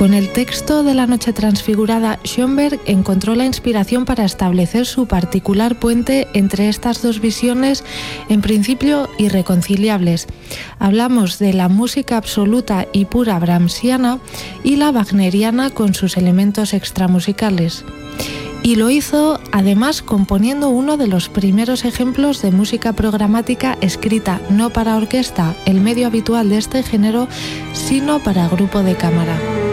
Con el texto de La Noche Transfigurada, Schoenberg encontró la inspiración para establecer su particular puente entre estas dos visiones, en principio irreconciliables. Hablamos de la música absoluta y pura brahmsiana y la wagneriana con sus elementos extramusicales. Y lo hizo, además, componiendo uno de los primeros ejemplos de música programática escrita no para orquesta, el medio habitual de este género, sino para grupo de cámara.